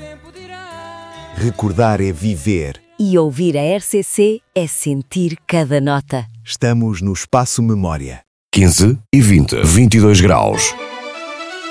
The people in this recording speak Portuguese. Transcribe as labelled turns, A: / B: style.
A: Recordar é viver.
B: E ouvir a RCC é sentir cada nota.
A: Estamos no Espaço Memória.
C: 15 e 20, 22 graus.